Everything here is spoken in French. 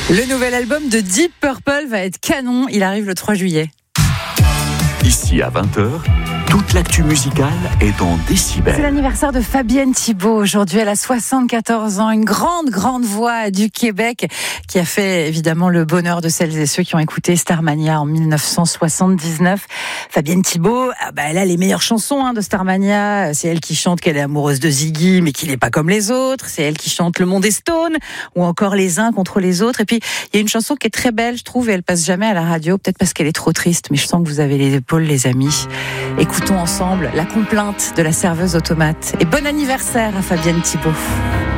Le nouvel album de Deep Purple va être canon, il arrive le 3 juillet. Ici à 20h, toute l'actu musicale est en décibels. C'est l'anniversaire de Fabienne Thibault. Aujourd'hui, elle a 74 ans, une grande voix du Québec qui a fait évidemment le bonheur de celles et ceux qui ont écouté Starmania en 1979. Fabienne Thibault, elle a les meilleures chansons de Starmania. C'est elle qui chante qu'elle est amoureuse de Ziggy, mais qu'il n'est pas comme les autres. C'est elle qui chante Le Monde est Stone, ou encore Les uns contre les autres. Et puis, il y a une chanson qui est très belle, je trouve, et elle passe jamais à la radio, peut-être parce qu'elle est trop triste, mais je sens que vous avez les épaules, les amis. Écoutons ensemble La complainte de la serveuse automate. Et bon anniversaire à Fabienne Thibault.